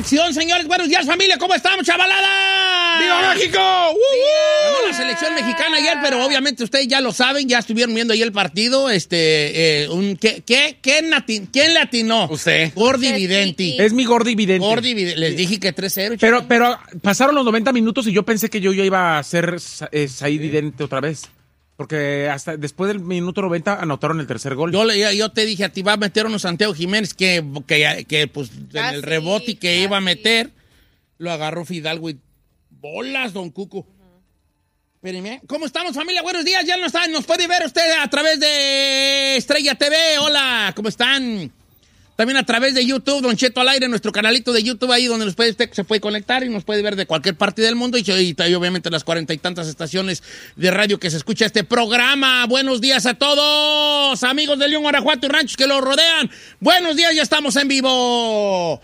selección, señores. Buenos días, familia. ¿Cómo estamos, chavalada? ¡Viva México! Ganó la selección mexicana ayer, pero obviamente ustedes ya lo saben, ya estuvieron viendo ahí el partido. ¿Quién le atinó? Usted. Gordi Videnti. Es mi Gordi Vidente. Les dije que 3-0. Pero pasaron los 90 minutos y yo pensé que yo iba a ser Said Vidente otra vez. Porque hasta después del minuto 90 anotaron el tercer gol. Yo te dije a ti, va a meter uno Santiago Jiménez que pues en el rebote que iba a meter, lo agarró Fidalgo y bolas, don Cuco. Espérenme. ¿Cómo estamos, familia? Buenos días. Ya nos puede ver usted a través de Estrella TV. Hola, ¿cómo están? También a través de YouTube, Don Cheto al aire, nuestro canalito de YouTube ahí donde usted se puede conectar y nos puede ver de cualquier parte del mundo y obviamente las 40 y tantas estaciones de radio que se escucha este programa. Buenos días a todos, amigos de León, Guanajuato y ranchos que lo rodean. Buenos días, ya estamos en vivo.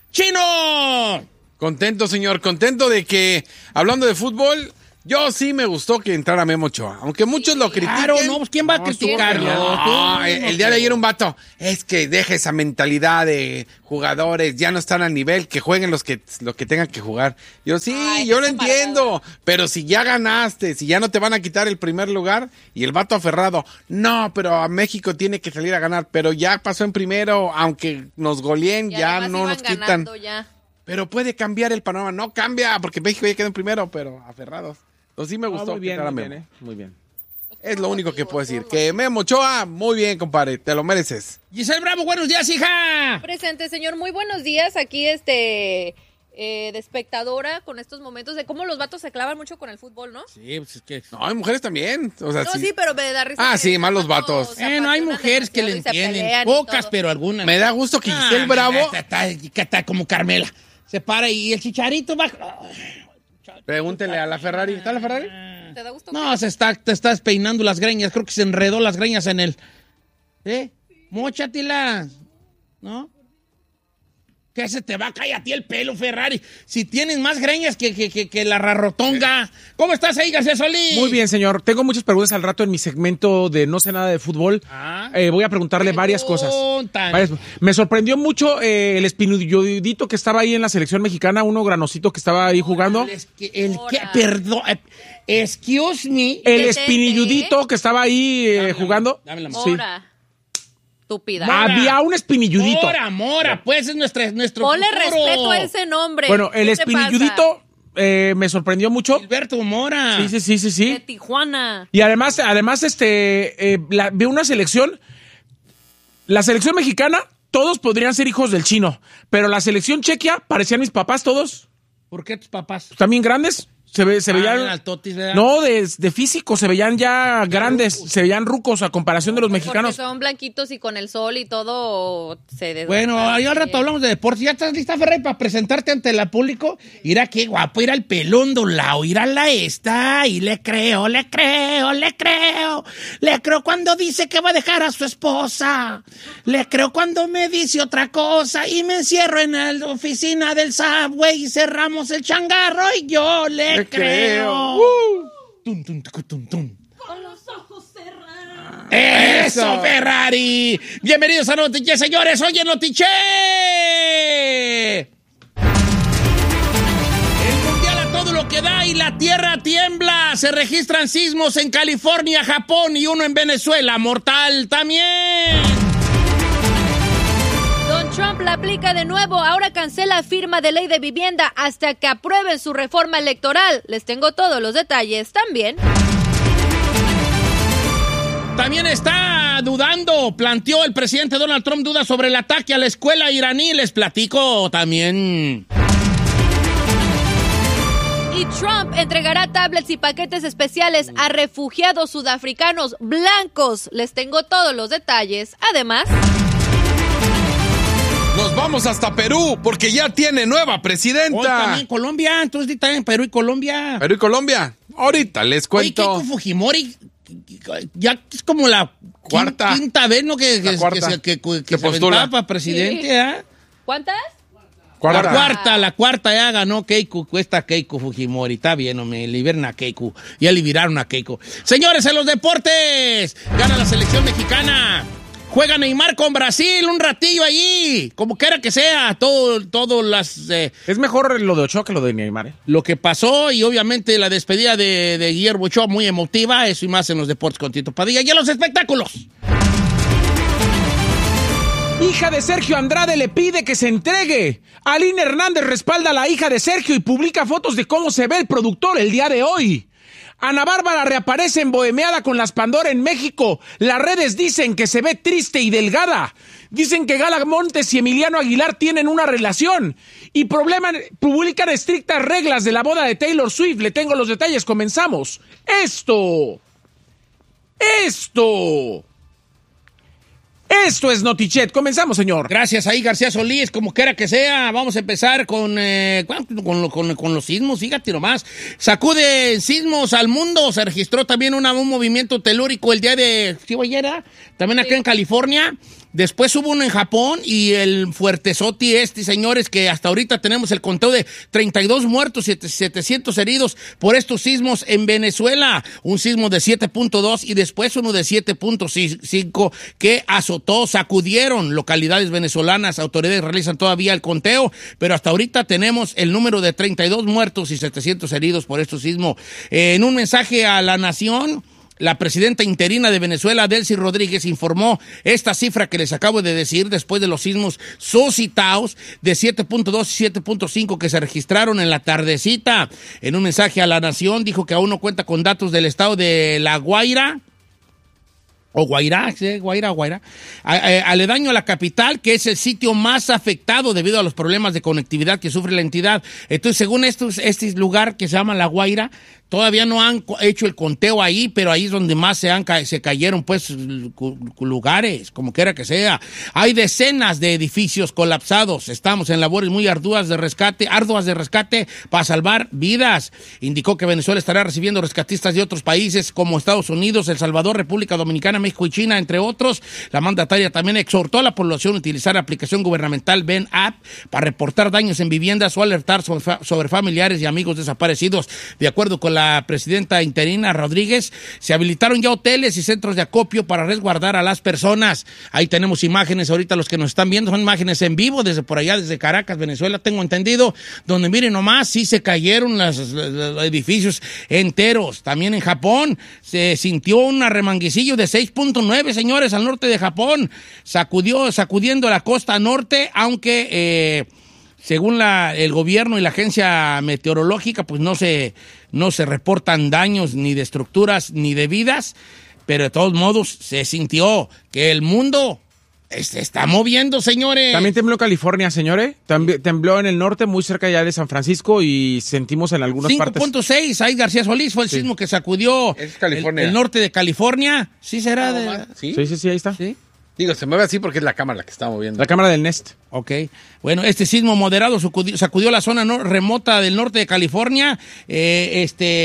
¡Chino! Contento, señor, contento de que, hablando de fútbol, yo sí me gustó que entrara Memo Ochoa. Aunque muchos lo critiquen. Claro, no, pues ¿quién va a criticarlo? No, el día de ayer un vato, es que deja esa mentalidad de jugadores, ya no están al nivel, que jueguen lo que tengan que jugar. Yo sí, yo lo entiendo, pero si ya ganaste, si ya no te van a quitar el primer lugar, y el vato aferrado, no, pero a México tiene que salir a ganar, pero ya pasó en primero, aunque nos goleen, ya no nos quitan. Ya. Pero puede cambiar el panorama, no cambia, porque México ya quedó en primero, pero aferrados. Entonces sí me gustó. Muy bien, que muy bien, muy bien. Es lo único que puedo decir. Que Memo Ochoa, muy bien, compadre, te lo mereces. Giselle Bravo, buenos días, hija. Presente, señor. Muy buenos días. Aquí, de espectadora con estos momentos de cómo los vatos se clavan mucho con el fútbol, ¿no? Sí, pues es que... No, hay mujeres también. O sea, No, sí, pero me da risa. Ah, que sí, más los vatos. se no hay apasionan mujeres que le demasiado y se entienden. pelean y Pocas, todo. pero algunas. Me da gusto que Giselle Bravo... Está como Carmela. Se para y el chicharito va... Pregúntele a la Ferrari. ¿Está la Ferrari? ¿Te da gusto? No, te estás peinando las greñas. Creo que se enredó las greñas en el... Móchatelas. ¿No? ¿Qué se te va a caer a ti el pelo, Ferrari? Si tienes más greñas que la rarrotonga. ¿Cómo estás ahí, García Solís? Muy bien, señor. Tengo muchas preguntas al rato en mi segmento de No sé nada de fútbol. Voy a preguntarle varias cosas. Me sorprendió mucho el espinilludito que estaba ahí en la selección mexicana, uno granosito que estaba ahí jugando. Perdón. Excuse me. El espinilludito que estaba ahí jugando. Dame la Sí. Mora. Estúpida. Había un espinilludito. Mora, pues es nuestro Ponle futuro. respeto a ese nombre. Bueno, el ¿Qué te espinilludito me sorprendió mucho. Gilberto Mora. Sí. pasa? De Tijuana. Y además veo una selección. La selección mexicana, todos podrían ser hijos del chino. Pero la selección chequia, parecían mis papás todos. ¿Por qué tus papás? También grandes. Se veían. Altotis, ¿verdad? No, de físico, se veían ya grandes. Se veían rucos a comparación de los mexicanos. Porque son blanquitos y con el sol y todo se desgasta. Bueno, ahí al rato hablamos de deportes. ¿Ya estás lista, Ferrari, para presentarte ante el público? Irá qué guapo, irá el pelón dolao, irá la esta. Y le creo cuando dice que va a dejar a su esposa. Le creo cuando me dice otra cosa. Y me encierro en la oficina del Subway y cerramos el changarro y yo le creo. Tum, tum, tum, tum, tum. Con los ojos cerrados. ¡Eso, Ferrari! Bienvenidos a Notiche, señores. Oye, Notiche. El mundial a todo lo que da y la tierra tiembla. Se registran sismos en California, Japón y uno en Venezuela. Mortal también. Trump la aplica de nuevo, ahora cancela firma de ley de vivienda hasta que aprueben su reforma electoral. Les tengo todos los detalles también. También está dudando, planteó el presidente Donald Trump dudas sobre el ataque a la escuela iraní. Les platico también. Y Trump entregará tablets y paquetes especiales a refugiados sudafricanos blancos. Les tengo todos los detalles. Además... Nos vamos hasta Perú, porque ya tiene nueva presidenta. Hoy también Colombia, entonces también Perú y Colombia. Perú y Colombia. Ahorita les cuento. Oye, Keiko Fujimori, ya es como la quinta vez, ¿no? Que se aventaba para presidente, ¿eh? ¿Cuántas? La cuarta ya ganó Keiko, cuesta Keiko Fujimori. Está bien, no me liberan a Keiko. Ya liberaron a Keiko. Señores, en los deportes, gana la selección mexicana. Juega Neymar con Brasil un ratillo allí, como quiera que sea, todo las... Es mejor lo de Ochoa que lo de Neymar, Lo que pasó y obviamente la despedida de Guillermo Ochoa muy emotiva, eso y más en los deportes con Tito Padilla y en los espectáculos. Hija de Sergio Andrade le pide que se entregue. Aline Hernández respalda a la hija de Sergio y publica fotos de cómo se ve el productor el día de hoy. Ana Bárbara reaparece embohemeada con las Pandora en México. Las redes dicen que se ve triste y delgada. Dicen que Gala Montes y Emiliano Aguilar tienen una relación. Y publican estrictas reglas de la boda de Taylor Swift. Le tengo los detalles, comenzamos. Esto es Notichet. Comenzamos, señor. Gracias ahí, García Solís. Como quiera que sea, vamos a empezar con los sismos. Fíjate nomás. Sacude sismos al mundo. Se registró también un movimiento telúrico el día de... ¿Sí, ayer? También acá en California. Después hubo uno en Japón y el fuertezoti señores, que hasta ahorita tenemos el conteo de 32 muertos y 700 heridos por estos sismos en Venezuela. Un sismo de 7.2 y después uno de 7.5 que azotó, sacudieron localidades venezolanas. Autoridades realizan todavía el conteo, pero hasta ahorita tenemos el número de 32 muertos y 700 heridos por estos sismos. En un mensaje a la nación, la presidenta interina de Venezuela, Delcy Rodríguez, informó esta cifra que les acabo de decir después de los sismos suscitados de 7.2 y 7.5 que se registraron en la tardecita. En un mensaje a la nación dijo que aún no cuenta con datos del estado de La Guaira, o Guairá, ¿sí? Guaira, aledaño a la capital, que es el sitio más afectado debido a los problemas de conectividad que sufre la entidad. Entonces, según este lugar que se llama La Guaira, todavía no han hecho el conteo ahí, pero ahí es donde más se cayeron, pues, lugares, como quiera que sea. Hay decenas de edificios colapsados. Estamos en labores muy arduas de rescate para salvar vidas. Indicó que Venezuela estará recibiendo rescatistas de otros países como Estados Unidos, El Salvador, República Dominicana, México y China, entre otros. La mandataria también exhortó a la población a utilizar la aplicación gubernamental Ven App para reportar daños en viviendas o alertar sobre familiares y amigos desaparecidos. De acuerdo con la presidenta interina Rodríguez, se habilitaron ya hoteles y centros de acopio para resguardar a las personas. Ahí tenemos imágenes ahorita, los que nos están viendo, son imágenes en vivo desde por allá, desde Caracas, Venezuela, tengo entendido, donde miren nomás, sí se cayeron los edificios enteros. También en Japón se sintió un arremanguecillo de 6.9, señores, al norte de Japón, sacudiendo la costa norte, aunque según el gobierno y la agencia meteorológica, pues no se reportan daños ni de estructuras ni de vidas, pero de todos modos se sintió que el mundo se está moviendo, señores. También tembló en California, señores. Tembló en el norte, muy cerca ya de San Francisco, y sentimos en algunas partes. 5.6, ahí García Solís fue el sismo que sacudió el norte de California. ¿Sí será de...? Sí, ahí está. ¿Sí? Digo, se mueve así porque es la cámara la que está moviendo. La cámara del Nest. Ok. Bueno, este sismo moderado sacudió la zona remota del norte de California. El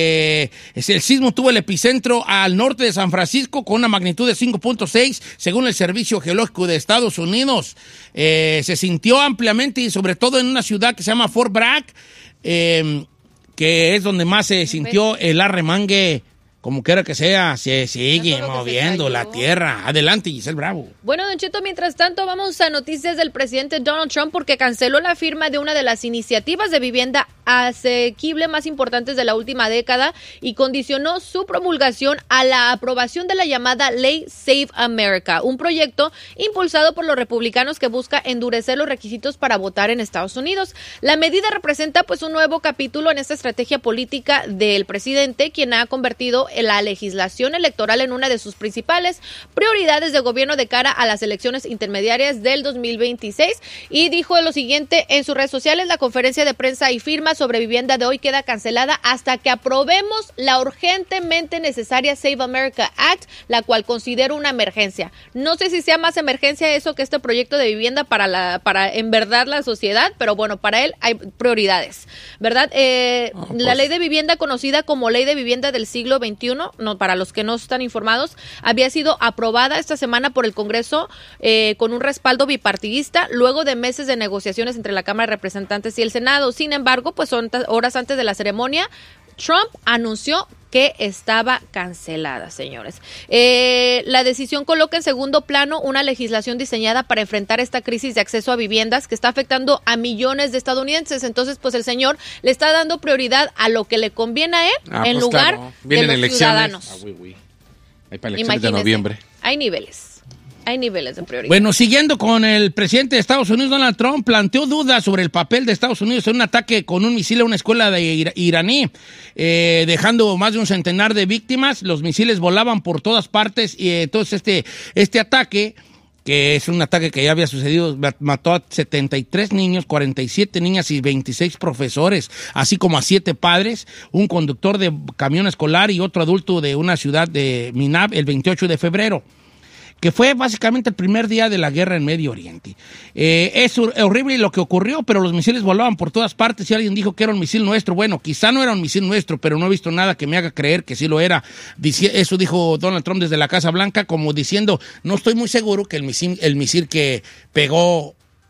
sismo tuvo el epicentro al norte de San Francisco con una magnitud de 5.6, según el Servicio Geológico de Estados Unidos. Se sintió ampliamente y sobre todo en una ciudad que se llama Fort Bragg, que es donde más se sintió el arremangue. Como quiera que sea, se sigue moviendo la tierra. Adelante, Giselle Bravo. Bueno, Don Cheto, mientras tanto vamos a noticias del presidente Donald Trump porque canceló la firma de una de las iniciativas de vivienda asequible más importantes de la última década y condicionó su promulgación a la aprobación de la llamada Ley Save America, un proyecto impulsado por los republicanos que busca endurecer los requisitos para votar en Estados Unidos. La medida representa pues un nuevo capítulo en esta estrategia política del presidente, quien ha convertido la legislación electoral en una de sus principales prioridades de gobierno de cara a las elecciones intermediarias del 2026, y dijo lo siguiente en sus redes sociales: la conferencia de prensa y firma sobre vivienda de hoy queda cancelada hasta que aprobemos la urgentemente necesaria Save America Act, la cual considero una emergencia. No sé si sea más emergencia eso que este proyecto de vivienda para en verdad la sociedad, pero bueno, para él hay prioridades, ¿verdad? La ley de vivienda, conocida como Ley de Vivienda del siglo XXI, no, para los que no están informados, había sido aprobada esta semana por el Congreso con un respaldo bipartidista luego de meses de negociaciones entre la Cámara de Representantes y el Senado. Sin embargo, pues horas antes de la ceremonia, Trump anunció que estaba cancelada, señores. La decisión coloca en segundo plano una legislación diseñada para enfrentar esta crisis de acceso a viviendas que está afectando a millones de estadounidenses. Entonces, pues el señor le está dando prioridad a lo que le conviene a él en lugar de los ciudadanos. Hay para elecciones de noviembre. Hay niveles de prioridad. Bueno, siguiendo con el presidente de Estados Unidos, Donald Trump, planteó dudas sobre el papel de Estados Unidos en un ataque con un misil a una escuela de iraní, dejando más de un centenar de víctimas. Los misiles volaban por todas partes y entonces este ataque, que es un ataque que ya había sucedido, mató a 73 niños, 47 niñas y 26 profesores, así como a 7 padres, un conductor de camión escolar y otro adulto de una ciudad de Minab el 28 de febrero. Que fue básicamente el primer día de la guerra en Medio Oriente. Es horrible lo que ocurrió, pero los misiles volaban por todas partes y alguien dijo que era un misil nuestro. Bueno, quizá no era un misil nuestro, pero no he visto nada que me haga creer que sí lo era. Eso dijo Donald Trump desde la Casa Blanca, como diciendo, no estoy muy seguro que el misil que pegó,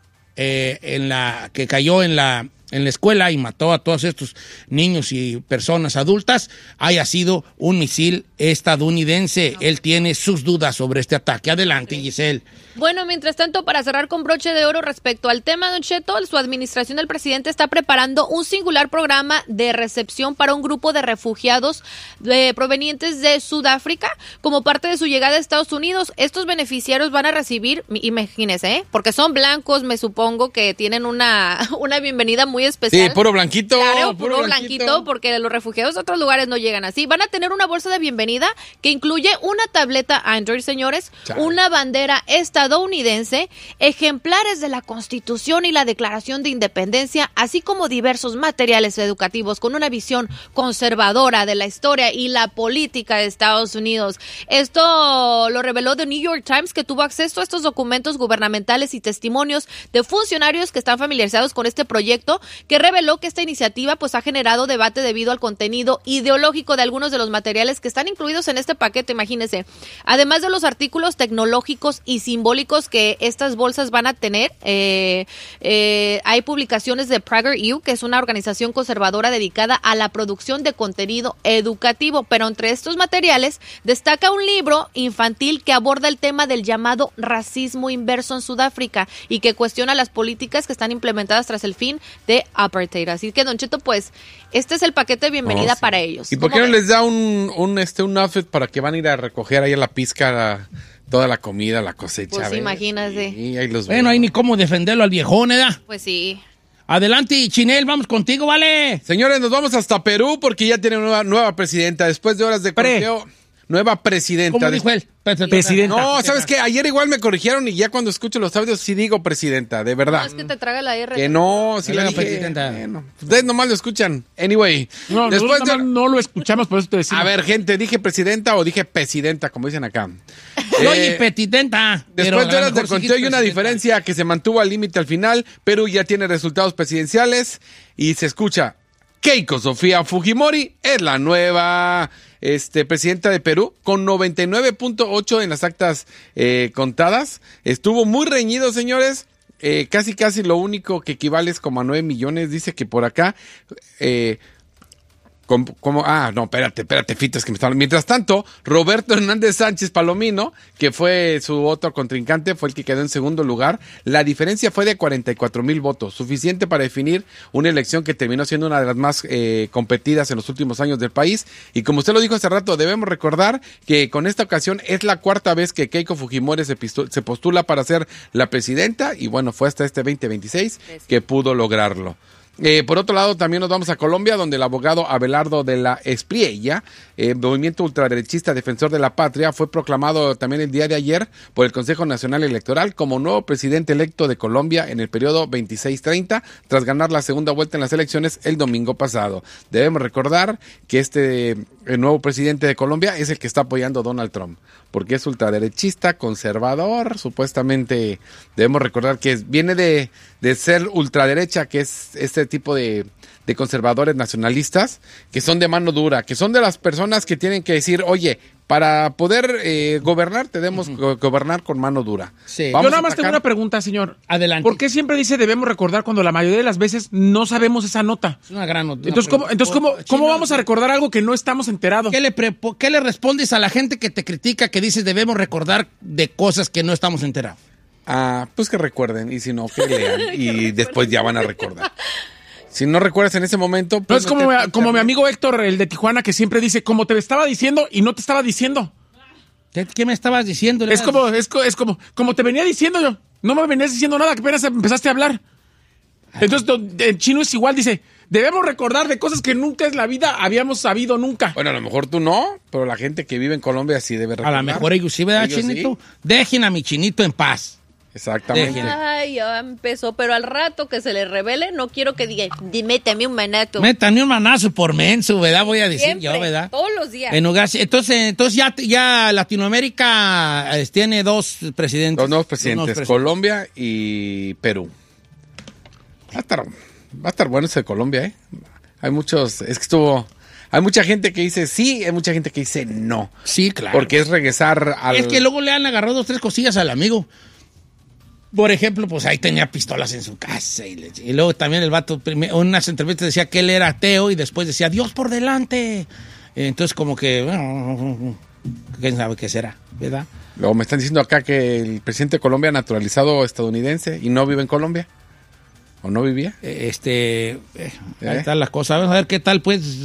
que cayó en la escuela y mató a todos estos niños y personas adultas, haya sido un misil estadounidense. No. Él tiene sus dudas sobre este ataque. Adelante, Giselle. Bueno, mientras tanto, para cerrar con broche de oro respecto al tema, Don Cheto, su administración del presidente está preparando un singular programa de recepción para un grupo de refugiados provenientes de Sudáfrica como parte de su llegada a Estados Unidos. Estos beneficiarios van a recibir, imagínense, porque son blancos, me supongo que tienen una bienvenida muy especial. Sí, puro blanquito. Claro, puro blanquito, porque los refugiados de otros lugares no llegan así. Van a tener una bolsa de bienvenida que incluye una tableta Android, señores, una bandera estadounidense, ejemplares de la Constitución y la Declaración de Independencia, así como diversos materiales educativos con una visión conservadora de la historia y la política de Estados Unidos. Esto lo reveló The New York Times, que tuvo acceso a estos documentos gubernamentales y testimonios de funcionarios que están familiarizados con este proyecto, que reveló que esta iniciativa pues ha generado debate debido al contenido ideológico de algunos de los materiales que están incluidos en este paquete, imagínense. Además de los artículos tecnológicos y simbólicos que estas bolsas van a tener, hay publicaciones de PragerU, que es una organización conservadora dedicada a la producción de contenido educativo, pero entre estos materiales destaca un libro infantil que aborda el tema del llamado racismo inverso en Sudáfrica y que cuestiona las políticas que están implementadas tras el fin de apartheid. Así que, Don Cheto, pues, este es el paquete de bienvenida para ellos. ¿Y por qué no les da un outfit para que van a ir a recoger ahí a la pizca toda la comida, la cosecha? Pues imagínate. Sí, ahí los bueno, ahí ni cómo defenderlo al viejón, ¿verdad? Pues sí. Adelante, Chinel, vamos contigo, ¿vale? Señores, nos vamos hasta Perú porque ya tiene nueva presidenta. Después de horas de corteo, nueva presidenta. ¿Cómo dijo él? Presidenta. No, ¿sabes qué? Ayer igual me corrigieron y ya cuando escucho los audios sí digo presidenta, de verdad. No, es que te traga la R. Que no, sí la dije. Presidenta. Bueno, ustedes nomás lo escuchan. Anyway. No, después no lo escuchamos, por eso te decimos. A ver, gente, ¿dije presidenta o dije presidenta, como dicen acá? Oye, petitenta. Después de horas de conteo hay una diferencia que se mantuvo al límite al final. Perú ya tiene resultados presidenciales y se escucha: Keiko Sofía Fujimori es la nueva presidenta de Perú, con 99.8 en las actas contadas. Estuvo muy reñido, señores. Casi lo único que equivale es como a 9 millones. Dice que por acá... espérate, Fito, es que me está... Mientras tanto, Roberto Hernández Sánchez Palomino, que fue su otro contrincante, fue el que quedó en segundo lugar. La diferencia fue de 44,000 votos, suficiente para definir una elección que terminó siendo una de las más competidas en los últimos años del país. Y como usted lo dijo hace rato, debemos recordar que con esta ocasión es la cuarta vez que Keiko Fujimori se postula para ser la presidenta, y bueno, fue hasta este 2026 que pudo lograrlo. Por otro lado, también nos vamos a Colombia, donde el abogado Abelardo de la Espriella, movimiento ultraderechista defensor de la patria, fue proclamado también el día de ayer por el Consejo Nacional Electoral como nuevo presidente electo de Colombia en el periodo 26-30, tras ganar la segunda vuelta en las elecciones el domingo pasado. Debemos recordar que el nuevo presidente de Colombia es el que está apoyando a Donald Trump, porque es ultraderechista, conservador, supuestamente. Debemos recordar que viene de ser ultraderecha, que es este tipo de conservadores nacionalistas, que son de mano dura, que son de las personas que tienen que decir, oye, para poder gobernar, debemos gobernar con mano dura. Sí. Yo nada más tengo una pregunta, señor. Adelante. ¿Por qué siempre dice debemos recordar cuando la mayoría de las veces no sabemos esa nota? Es una gran nota. Entonces, ¿cómo vamos a recordar algo que no estamos enterados? ¿Qué le respondes a la gente que te critica, que dices debemos recordar de cosas que no estamos enterados? Pues que recuerden, y si no, que lean, y después ya van a recordar. Si no recuerdas en ese momento... Pues no es como mi amigo Héctor, el de Tijuana, que siempre dice, como te estaba diciendo y no te estaba diciendo. ¿Qué me estabas diciendo? Es como te venía diciendo yo. No me venías diciendo nada, que apenas empezaste a hablar. Entonces, el chino es igual, dice, debemos recordar de cosas que nunca en la vida habíamos sabido nunca. Bueno, a lo mejor tú no, pero la gente que vive en Colombia sí debe recordar. A lo mejor ellos sí, ¿verdad, Chinito? Sí. Dejen a mi Chinito en paz. Exactamente. Ay, ya empezó, pero al rato que se le revele, no quiero que diga, métame un manazo. Métame un manazo por menso, ¿verdad? Voy a decir siempre, yo, ¿verdad? Todos los días. Entonces ya Latinoamérica tiene dos presidentes. Dos nuevos presidentes, Colombia y Perú. Va a estar bueno ese de Colombia, ¿eh? Hay mucha gente que dice sí, hay mucha gente que dice no. Sí, claro. Porque es regresar al... Es que luego le han agarrado 2, 3 cosillas al amigo. Por ejemplo, pues ahí tenía pistolas en su casa. Y luego también el vato, en unas entrevistas decía que él era ateo y después decía, Dios por delante. Entonces como que, bueno, quién sabe qué será, ¿verdad? Luego me están diciendo acá que el presidente de Colombia naturalizado estadounidense y no vive en Colombia. ¿O no vivía? Ahí está la cosa. Vamos a ver qué tal, pues.